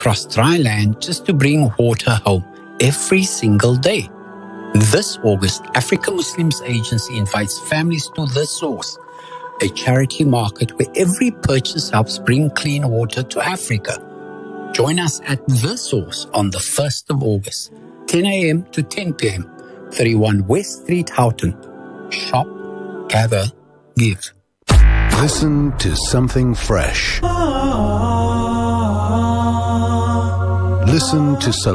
cross dry land just to bring water home every single day. This August, Africa Muslims Agency invites families to The Source, a charity market where every purchase helps bring clean water to Africa. Join us at The Source on the 1st of August, 10 a.m. to 10 p.m., 31 West Street, Houghton. Shop, gather, give. Listen to something fresh. Listen to